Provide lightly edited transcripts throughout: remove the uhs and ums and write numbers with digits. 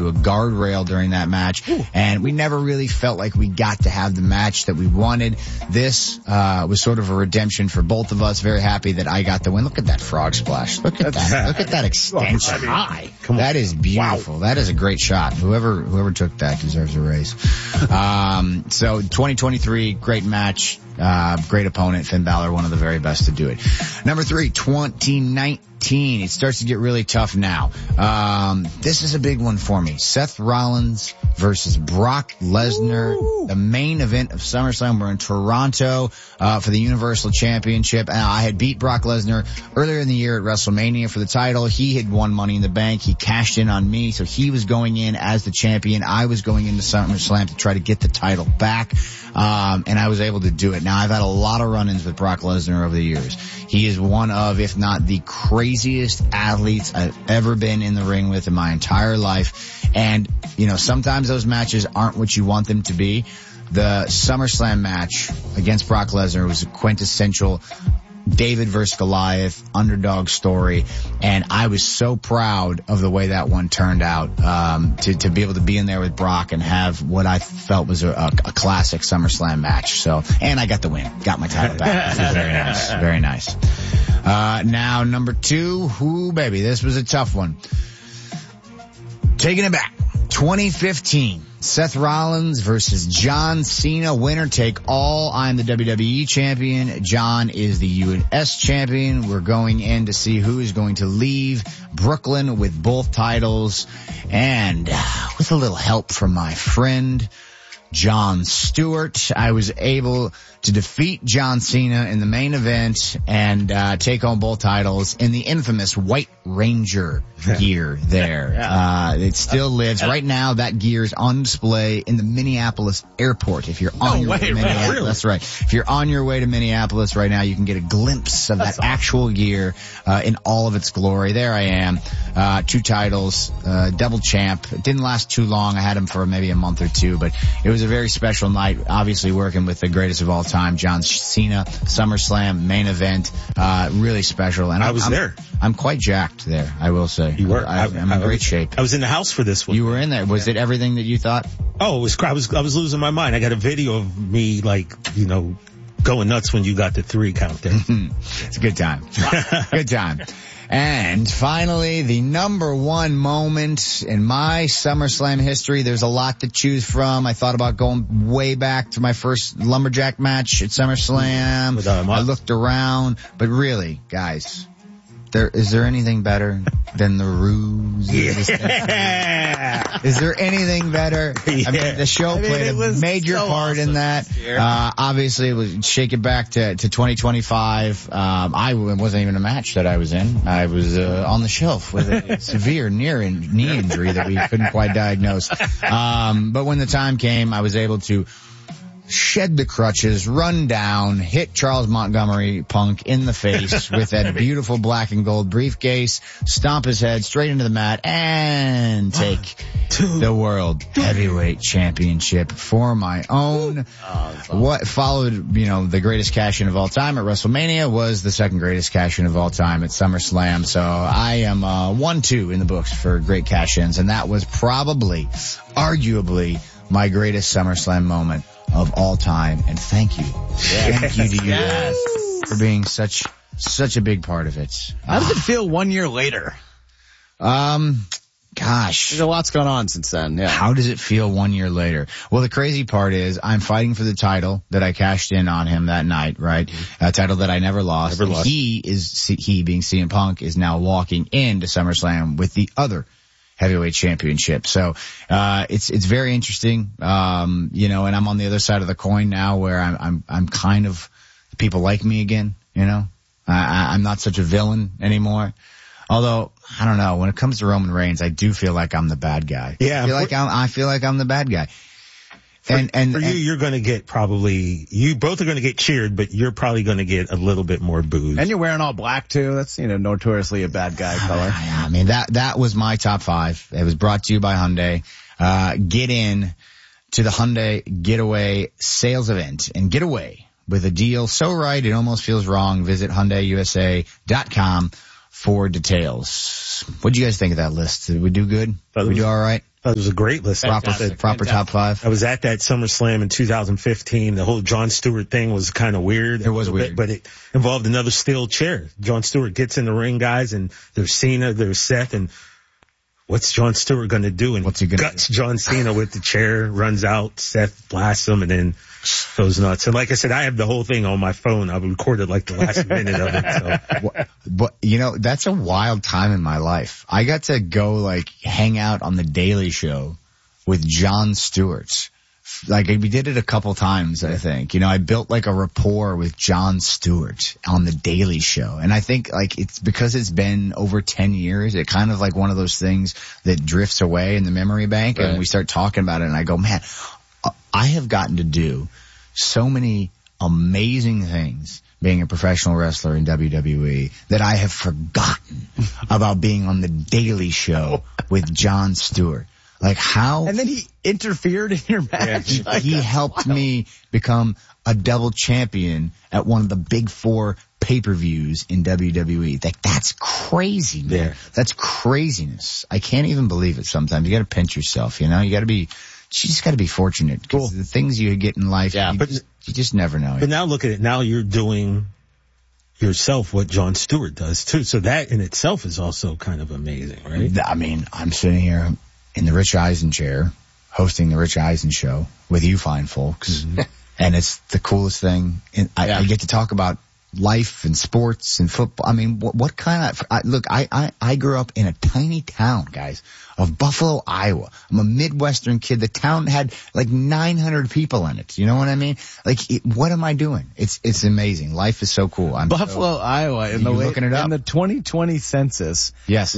into a guardrail during that match. Ooh. And we never really felt like we got to have the match that we wanted. This was sort of a redemption for both of us. Very happy that I got the win. Look at that frog splash. Look at that. Look at that extension. That is beautiful. Wow. That is a great shot. Whoever took that deserves a raise. So 2023, great match. Great opponent, Finn Balor, one of the very best to do it. Number 3, 2019. It starts to get really tough now. This is a big one for me. Seth Rollins versus Brock Lesnar. Ooh. The main event of SummerSlam. We're in Toronto, for the Universal Championship. I had beat Brock Lesnar earlier in the year at WrestleMania for the title. He had won Money in the Bank. He cashed in on me, so he was going in as the champion. I was going into SummerSlam to try to get the title back. And I was able to do it. Now, I've had a lot of run-ins with Brock Lesnar over the years. He is one of, if not the craziest athletes I've ever been in the ring with in my entire life. And, sometimes those matches aren't what you want them to be. The SummerSlam match against Brock Lesnar was a quintessential David versus Goliath underdog story, and I was so proud of the way that one turned out, to be able to be in there with Brock and have what I felt was a classic SummerSlam match. So, and I got the win, got my title back. Very nice, very nice. Now number 2, ooh baby, this was a tough one. Taking it back, 2015. Seth Rollins versus John Cena, winner take all. I'm the WWE champion. John is the US champion. We're going in to see who is going to leave Brooklyn with both titles. And with a little help from my friend, Jon Stewart, I was able to defeat John Cena in the main event and take home both titles in the infamous White Ranger gear there. It still lives. Right now, that gear is on display in the Minneapolis airport. If you're on your way to Minneapolis, really? That's right. If you're on your way to Minneapolis right now, you can get a glimpse of that actual gear in all of its glory. There I am. 2 titles, double champ. It didn't last too long. I had him for maybe a month or 2, but it was a very special night, obviously working with the greatest of all time, John Cena, SummerSlam, main event, really special. And I was there. I'm quite jacked there, I will say. You were? I'm in great shape. I was in the house for this one. You were in there. Was it everything that you thought? Oh, I was losing my mind. I got a video of me, going nuts when you got the 3 count there. It's a good time. Good time. And finally, the number 1 moment in my SummerSlam history. There's a lot to choose from. I thought about going way back to my first lumberjack match at SummerSlam. I looked around, but really, guys, is there anything better than the ruse? Yeah. Is there anything better? Yeah. I mean, the show played a major part in that. Obviously, it was shake it back to 2025. I wasn't even a match that I was in. I was on the shelf with a severe knee injury that we couldn't quite diagnose. But when the time came, I was able to shed the crutches, run down, hit Charles Montgomery Punk in the face with that beautiful black and gold briefcase, stomp his head straight into the mat, and take the World Heavyweight Championship for my own. What followed, the greatest cash-in of all time at WrestleMania was the second greatest cash-in of all time at SummerSlam. So I am 1-2 in the books for great cash-ins, and that was probably, arguably, my greatest SummerSlam moment of all time. And thank you. Yeah. Thank you to you for being such a big part of it. How does it feel 1 year later? Gosh. There's a lot's gone on since then, yeah. How does it feel 1 year later? Well, the crazy part is I'm fighting for the title that I cashed in on him that night, right? A title that I never lost. He being CM Punk, is now walking into SummerSlam with the other heavyweight championship. So, it's very interesting. And I'm on the other side of the coin now where I'm kind of, people like me again, I'm not such a villain anymore. Although, I don't know, when it comes to Roman Reigns, I do feel like I'm the bad guy. Yeah. I feel like I'm the bad guy. For you, you're going to get you both are going to get cheered, but you're probably going to get a little bit more booze. And you're wearing all black too. That's, notoriously a bad guy color. I mean, that was my top 5. It was brought to you by Hyundai. Get in to the Hyundai Getaway sales event and get away with a deal so right it almost feels wrong. Visit HyundaiUSA.com for details. What do you guys think of that list? Did we do good? Did we do all right? That was a great list. Proper top 5. I was at that SummerSlam in 2015. The whole Jon Stewart thing was kind of weird. It was weird. But it involved another steel chair. Jon Stewart gets in the ring, guys, and there's Cena, there's Seth, and what's Jon Stewart going to do? And what's he going to do? John Cena with the chair, runs out, Seth blasts him, and then goes nuts. And like I said, I have the whole thing on my phone. I recorded like the last minute of it. So. But, you know, that's a wild time in my life. I got to go like hang out on the Daily Show with Jon Stewart. Like we did it a couple times, I think. You know, I built like a rapport with Jon Stewart on the Daily Show. And I think like it's because it's been over 10 years, it kind of like one of those things that drifts away in the memory bank. Right. And we start talking about it and I go, man, I have gotten to do so many amazing things being a professional wrestler in WWE that I have forgotten about being on the Daily Show with Jon Stewart. Like how? And then he interfered in your match. Yeah, he helped me become a double champion at one of the big 4 pay-per-views in WWE. Like that's crazy, man. Yeah. That's craziness. I can't even believe it sometimes. You gotta pinch yourself, you know? You just gotta be fortunate. Cool. The things you get in life, you just never know. But now look at it. Now you're doing yourself what Jon Stewart does too. So that in itself is also kind of amazing, right? I mean, I'm sitting here in the Rich Eisen chair, hosting the Rich Eisen show with you fine folks. Mm-hmm. And it's the coolest thing. I get to talk about life and sports and football. I mean, what kind of, I grew up in a tiny town, guys, of Buffalo, Iowa. I'm a Midwestern kid. The town had like 900 people in it. You know what I mean? Like, what am I doing? It's amazing. Life is so cool. Buffalo, Iowa, looking it up? In the 2020 census. Yes.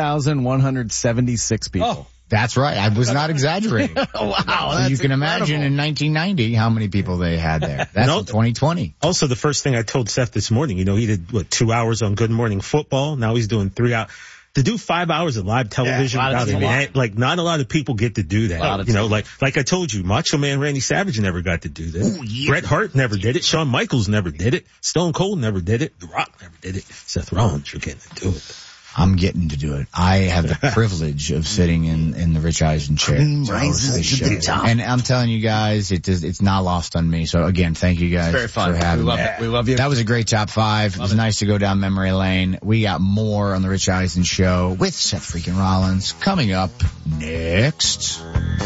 1,176 people. Oh. That's right. I was not exaggerating. Wow. So you can imagine in 1990 how many people they had there. That's in 2020. Also, the first thing I told Seth this morning, you know, he did 2 hours on Good Morning Football. Now he's doing 3 hours. To do 5 hours of live television without like not a lot of people get to do that. You know, like I told you, Macho Man Randy Savage never got to do that. Ooh, yeah. Bret Hart never did it. Shawn Michaels never did it. Stone Cold never did it. The Rock never did it. Seth Rollins, you're getting to do it. I'm getting to do it. I have the privilege of sitting in the Rich Eisen chair. And I'm telling you guys, it's not lost on me. So again, thank you guys for having me. We love you. That was a great top 5. It was nice to go down memory lane. We got more on the Rich Eisen show with Seth freaking Rollins coming up next.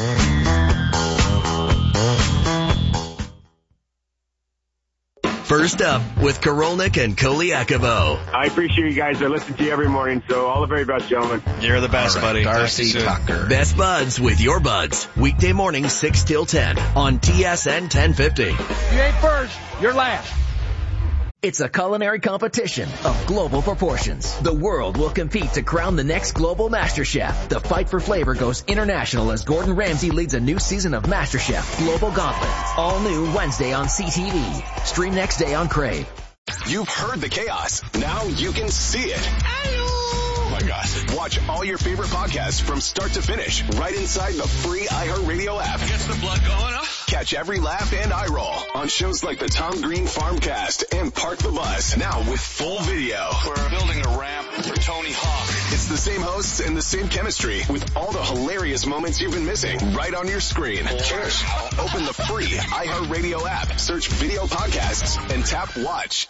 First up with Korolnik and Koliakovo. I appreciate you guys. I listen to you every morning, so all the very best, gentlemen. You're the best, buddy. Darcy Tucker. Best Buds with your buds. Weekday morning 6 till 10 on TSN 1050. You ain't first, you're last. It's a culinary competition of global proportions. The world will compete to crown the next global Master Chef. The fight for flavor goes international as Gordon Ramsay leads a new season of Master Chef Global Gauntlet. All new Wednesday on CTV. Stream next day on Crave. You've heard the chaos. Now you can see it. Oh my God. Watch all your favorite podcasts from start to finish right inside the free iHeartRadio app. Gets the blood going, huh? Catch every laugh and eye roll on shows like the Tom Green Farmcast and Park the Bus. Now with full video. We're building a ramp for Tony Hawk. It's the same hosts and the same chemistry with all the hilarious moments you've been missing right on your screen. Cheers. Open the free iHeartRadio app, search video podcasts, and tap watch.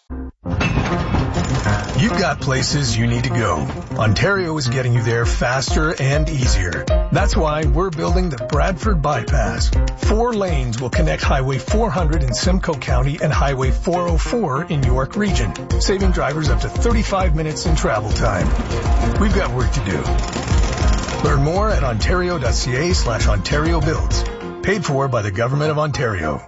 You've got places you need to go. Ontario is getting you there faster and easier. That's why we're building the Bradford Bypass. 4 lanes will connect Highway 400 in Simcoe County and Highway 404 in York Region, saving drivers up to 35 minutes in travel time. We've got work to do. Learn more at ontario.ca/Ontario Builds. Paid for by the Government of Ontario.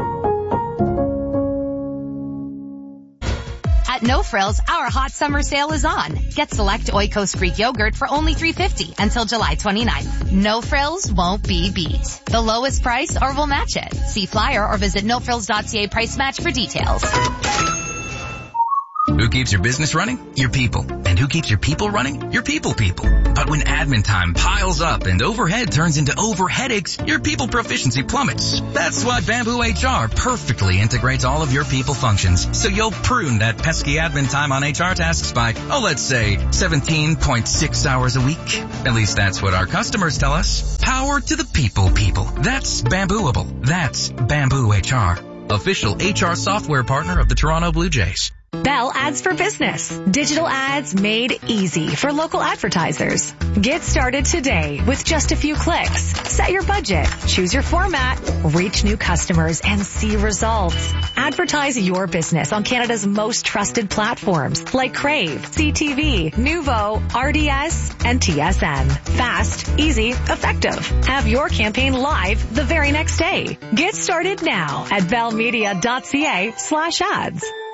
At No Frills, our hot summer sale is on. Get select Oikos Greek yogurt for only $3.50 until July 29th. No Frills won't be beat. The lowest price or we'll match it. See flyer or visit nofrills.ca price match for details. Who keeps your business running? Your people. And who keeps your people running? Your people. But when admin time piles up and overhead turns into overheadaches, your people proficiency plummets. That's why Bamboo HR perfectly integrates all of your people functions, so you'll prune that pesky admin time on HR tasks by, let's say 17.6 hours a week. At least that's what our customers tell us. Power to the people. That's Bambooable. That's Bamboo HR. Official HR software partner of the Toronto Blue Jays. Bell Ads for Business. Digital ads made easy for local advertisers. Get started today with just a few clicks. Set your budget, choose your format, reach new customers, and see results. Advertise your business on Canada's most trusted platforms like Crave, CTV, Nuvo, RDS, and TSN. Fast, easy, effective. Have your campaign live the very next day. Get started now at bellmedia.ca/ads.